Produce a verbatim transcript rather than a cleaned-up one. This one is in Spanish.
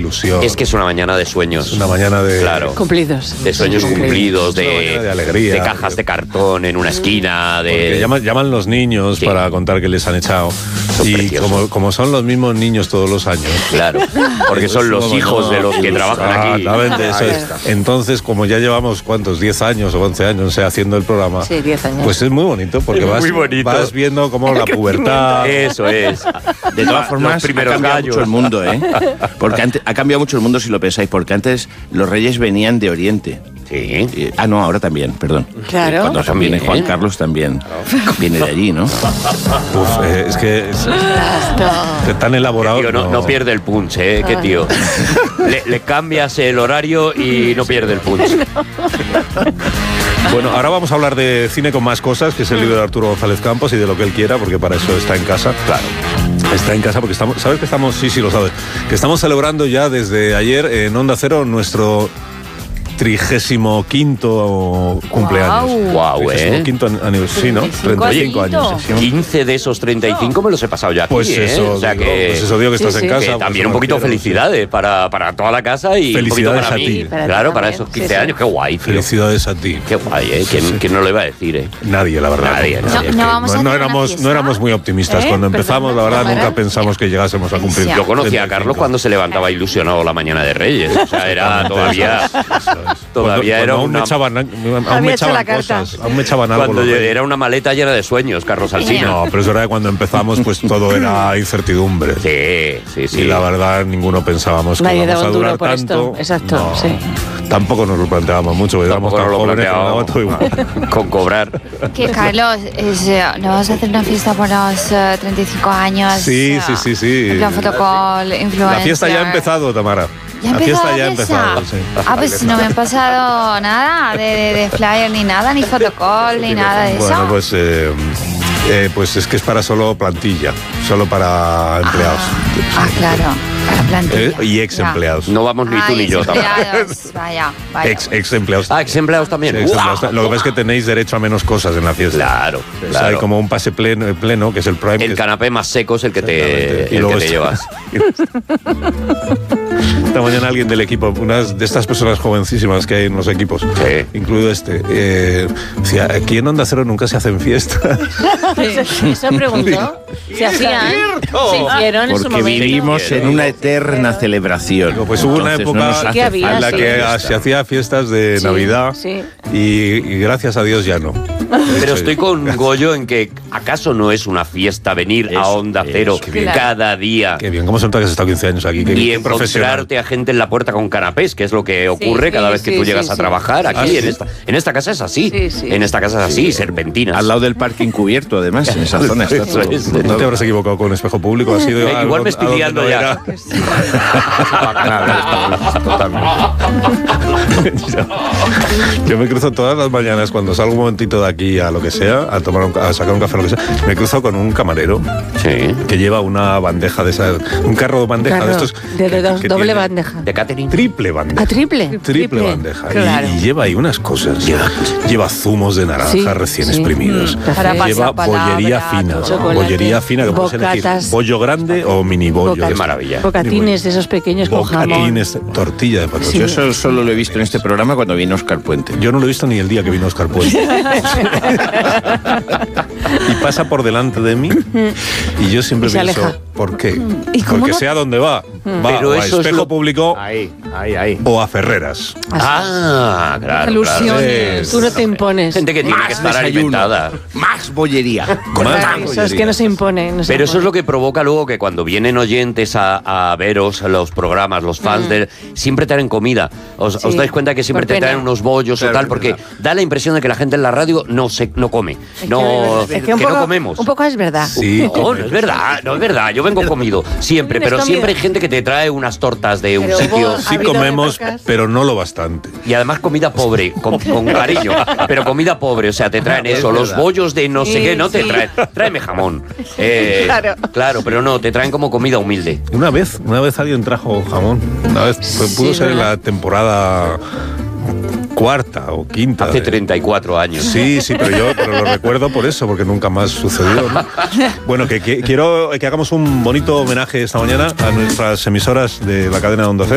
ilusión. Es que es una mañana de sueños. Es una mañana de... Claro. Cumplidos. De sueños cumplidos, de, de alegría. De cajas de cartón en una esquina, de... Porque llaman, llaman los niños sí. para contar que les han echado. Son y como, como son los mismos niños todos los años. Claro, porque son los hijos de los que trabajan aquí. Exactamente, eso es. Entonces, como ya llevamos, ¿cuántos? diez años o once años, o sea, haciendo el programa. Sí, diez años. Pues es muy bonito, porque vas, muy bonito. vas viendo cómo la pubertad... Eso es. De todas formas, ha cambiado gallos. mucho el mundo, ¿eh? Porque antes, ha cambiado mucho el mundo si lo pensáis, porque antes los reyes venían de Oriente. Sí. Y, ah, no, ahora también, perdón. Claro. Cuando también viene Juan Carlos también claro. viene de allí, ¿no? Uf, eh, es que es, es tan elaborado. Tío, no, no. no pierde el punch, ¿eh? Qué tío. Le, le cambias el horario y no pierde el punch. Bueno, ahora vamos a hablar de cine con más cosas, que es el libro de Arturo González Campos y de lo que él quiera, porque para eso está en casa. Claro. Está en casa porque estamos, ¿sabes que estamos? Sí, sí, lo sabes. Que estamos celebrando ya desde ayer en Onda Cero nuestro trigésimo quinto cumpleaños. Wow, trigésimo eh. quinto aniversario, ¿no? treinta y cinco años. quince de esos treinta y cinco me los he pasado ya aquí, pues eso, ¿eh? O sea digo, que, pues eso digo que estás sí, en casa. Que pues también un poquito quiero, felicidades sí. para, para toda la casa y un poquito para a mí. ti. Para claro, ti para esos quince sí, años. Qué guay, tío. Felicidades a ti. Qué guay, ¿eh? ¿Quién, sí, sí. ¿Quién no lo iba a decir, eh? Nadie, la verdad. Nadie, no, nadie. No, no, vamos no, a no, hacer éramos, una no éramos muy optimistas. ¿Eh? Cuando empezamos, la verdad, nunca pensamos que llegásemos a cumplir. Yo conocía a Carlos cuando se levantaba ilusionado la mañana de Reyes. O sea, era todavía... Todavía era una... Aún me echaban cosas, aún me echaban algo. Cuando era una maleta llena de sueños, Carlos Alsina. No, pero es verdad que cuando empezamos, pues todo era incertidumbre. Sí, sí, sí. Y la verdad, ninguno pensábamos que Nadie íbamos a durar por tanto. Esto. Exacto, no, sí. Tampoco nos lo planteábamos mucho, porque éramos tan jóvenes que daba todo igual. Con cobrar. Que Carlos, es, ¿no vas a hacer una fiesta por los uh, treinta y cinco años? Sí, sí, sí, sí. En plan fotocall, influencer. La fiesta ya ha empezado, Tamara. ¿Ya la fiesta ya ha empezado, sí. Ah, pues no me han pasado nada de, de, de flyer ni nada, ni fotocall, ni nada de bueno, eso. Bueno, pues, eh, eh, pues es que es para solo plantilla, solo para empleados. Ah, ah claro, para plantilla. Eh, y ex empleados. No vamos ni tú Ay, ni yo tampoco. Vaya, vaya. Ex, ex empleados. Ah, ex empleados también. Sí, ex empleados. Lo que pasa es que tenéis derecho a menos cosas en la fiesta. Claro, claro. O sea, claro. hay como un pase pleno, pleno que es el prime. El canapé más seco es el que te, el que te llevas. Esta mañana alguien del equipo, unas de estas personas jovencísimas que hay en los equipos, sí. incluido este, eh, decía, aquí en Onda Cero nunca se hacen fiestas. Eso preguntó. Se hacían, se hicieron en su momento. Porque vivimos en una eterna celebración. Digo, pues hubo una época no en la que fiesta. se hacía fiestas de sí, Navidad sí. Y, y gracias a Dios ya no. Pero estoy con Goyo en que ¿acaso no es una fiesta venir eso, a Onda Cero eso, bien. cada día? Qué bien, ¿cómo se nota que has estado quince años aquí? Qué, y qué encontrarte a gente en la puerta con canapés, que es lo que ocurre sí, cada sí, vez que sí, tú sí, llegas sí, a trabajar. sí. Aquí, ¿Ah, en, sí? esta, en esta casa es así. Sí, sí. En esta casa es así, Sí. serpentinas. Al lado del parking cubierto, además, en esa zona está Eso todo. es. No te habrás equivocado con espejo público, ha sido Eh, a- igual a- me estoy a donde liando no ya. era. yo, yo me cruzo todas las mañanas cuando salgo un momentito de aquí a lo que sea, a tomar un, a sacar un café, lo que sea, me cruzo con un camarero Sí. que lleva una bandeja de esas, un carro de bandeja Carro, de estos. de que- dos, que doble tiene bandeja. ¿De catering? Triple bandeja. ¿A triple? Triple, Triple. bandeja. Y- Claro. Y, lleva ahí unas cosas. Lleva, lleva zumos de naranja Sí, recién sí. exprimidos. Mm, para lleva pasapalabra, bollería fina. chocolate, Bollería fina que puedes elegir. bocatas. Bollo grande o mini bollo. Boca- Qué maravilla. Bocatines de esos pequeños con jamón. Bocatines, tortilla de patata. Yo eso solo lo he visto en este programa cuando vino Óscar Puente. Yo no lo he visto ni el día que vino Óscar Puente. Y pasa por delante de mí y yo siempre Y se pienso, aleja. ¿por qué? ¿Y cómo Porque no? sea donde va. Va Pero o a eso es Espejo lo- Público Ahí, ahí, ahí. o a Ferreras. Ah, claro. Ilusiones. Sí. Tú no te impones. Gente que tiene que Más estar desayuno, alimentada. más bollería. Más Eso es que no se impone. No se Pero eso es impone. lo que provoca luego que cuando vienen oyentes a, a veros a los programas, los fans, de, siempre traen comida. Os, Sí, os dais cuenta que siempre por te pena. traen unos bollos Claro, o tal, es porque verdad. da la impresión de que la gente en la radio no se no come. Es que No, es que, que un poco- no comemos. Un poco es verdad. Sí, No, no es verdad, no es verdad. Yo vengo comido siempre, ¿Vienes pero comido? siempre hay gente que te trae unas tortas de un Pero sitio. vos- sí Ha habido comemos, épocas- pero no lo bastante. Y además comida pobre, con, con cariño, pero comida pobre, o sea, te traen Es eso, los verdad. bollos de no sé Sí, qué, no te sí. traen, tráeme jamón. Eh, Claro. Claro, pero no, te traen como comida humilde. Una vez, una vez alguien trajo jamón. Una vez, fue- Sí, pudo ser en ¿verdad? la temporada cuarta o quinta. Hace de- treinta y cuatro años. Sí, sí, pero yo pero lo recuerdo por eso, porque nunca más sucedió, ¿no? Bueno, que, que quiero que hagamos un bonito homenaje esta mañana a nuestras emisoras de la cadena de Onda Cero.